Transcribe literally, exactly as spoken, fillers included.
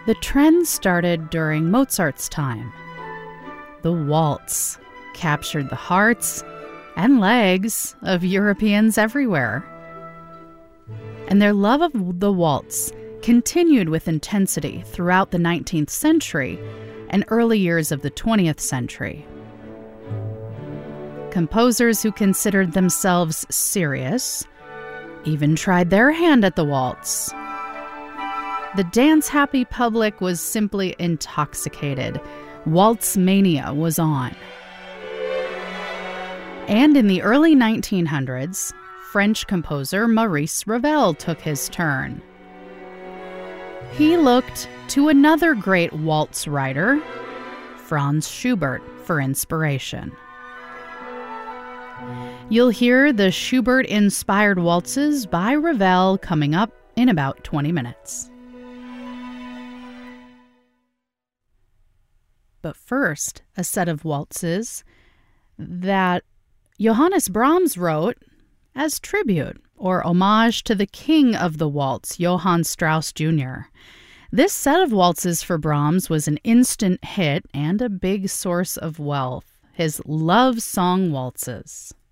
The trend started during Mozart's time. The waltz captured the hearts and legs of Europeans everywhere. And their love of the waltz continued with intensity throughout the nineteenth century and early years of the twentieth century. Composers who considered themselves serious even tried their hand at the waltz. The dance-happy public was simply intoxicated. Waltz mania was on. And in the early nineteen hundreds, French composer Maurice Ravel took his turn. He looked to another great waltz writer, Franz Schubert, for inspiration. You'll hear the Schubert-inspired waltzes by Ravel coming up in about twenty minutes. But first, a set of waltzes that Johannes Brahms wrote as tribute or homage to the king of the waltz, Johann Strauss Junior This set of waltzes for Brahms was an instant hit and a big source of wealth, his love song waltzes.